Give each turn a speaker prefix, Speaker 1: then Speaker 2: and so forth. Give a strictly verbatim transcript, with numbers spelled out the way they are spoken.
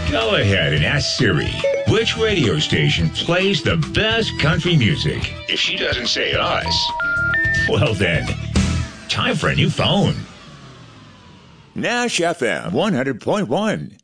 Speaker 1: Go ahead and ask Siri which radio station plays the best country music. If she doesn't say us, well then, time for a new phone. Nash F M one hundred point one.